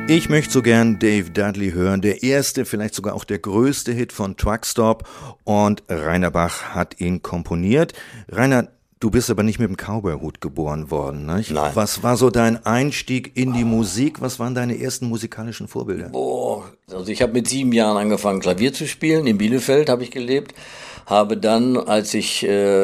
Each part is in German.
Ich möchte so gern Dave Dudley hören, der erste, vielleicht sogar auch der größte Hit von Truckstop, und Rainer Bach hat ihn komponiert. Rainer, du bist aber nicht mit dem Cowboy-Hut geboren worden, ne? Nein. Was war so dein Einstieg in die Musik? Was waren deine ersten musikalischen Vorbilder? Also ich habe mit 7 Jahren angefangen, Klavier zu spielen. In Bielefeld habe ich gelebt. Habe dann, als ich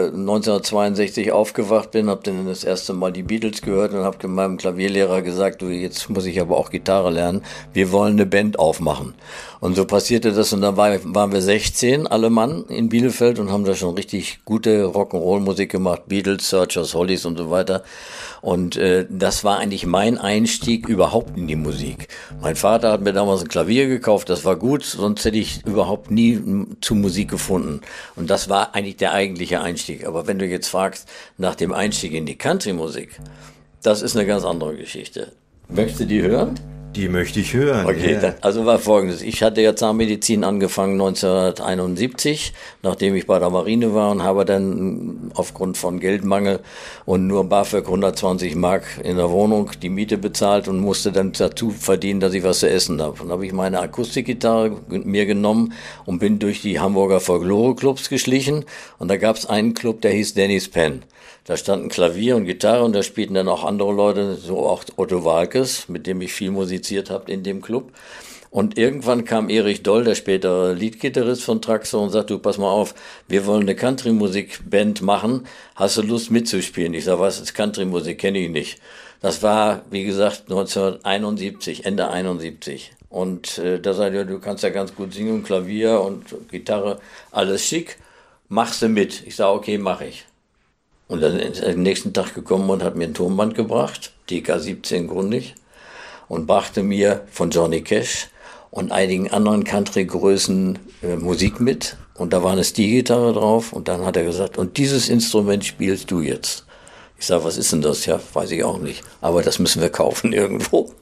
1962 aufgewacht bin, habe dann das erste Mal die Beatles gehört und habe meinem Klavierlehrer gesagt, du, jetzt muss ich aber auch Gitarre lernen, wir wollen eine Band aufmachen. Und so passierte das, und dann waren wir 16, alle Mann in Bielefeld, und haben da schon richtig gute Rock'n'Roll-Musik gemacht, Beatles, Searchers, Hollies und so weiter. Und das war eigentlich mein Einstieg überhaupt in die Musik. Mein Vater hat mir damals ein Klavier gekauft, das war gut, sonst hätte ich überhaupt nie zu Musik gefunden. Und das war eigentlich der eigentliche Einstieg. Aber wenn du jetzt fragst nach dem Einstieg in die Country-Musik, das ist eine ganz andere Geschichte. Möchtest du die hören? Die möchte ich hören. Okay, ja. Also war Folgendes. Ich hatte ja Zahnmedizin angefangen 1971, nachdem ich bei der Marine war, und habe dann aufgrund von Geldmangel und nur BAföG 120 Mark in der Wohnung die Miete bezahlt und musste dann dazu verdienen, dass ich was zu essen habe. Dann habe ich meine Akustikgitarre mir genommen und bin durch die Hamburger Folklore-Clubs geschlichen, und da gab es einen Club, der hieß Dennis Penn. Da standen Klavier und Gitarre, und da spielten dann auch andere Leute, so auch Otto Waalkes, mit dem ich viel musiziert habe in dem Club. Und irgendwann kam Erich Doll, der spätere Leadgitarrist von Traxor, und sagte, du, pass mal auf, wir wollen eine Country-Musik-Band machen, hast du Lust mitzuspielen? Ich sag, was ist Country-Musik, kenne ich nicht. Das war, wie gesagt, 1971, Ende 71. Und da sagte er, du kannst ja ganz gut singen, Klavier und Gitarre, alles schick, machst du mit? Ich sag, okay, mach ich. Und dann ist er am nächsten Tag gekommen und hat mir ein Tonband gebracht, DK17 Grundig, und brachte mir von Johnny Cash und einigen anderen Country-Größen Musik mit. Und da war eine Steel-Gitarre drauf, und dann hat er gesagt, und dieses Instrument spielst du jetzt. Ich sage, was ist denn das? Ja, weiß ich auch nicht. Aber das müssen wir kaufen irgendwo.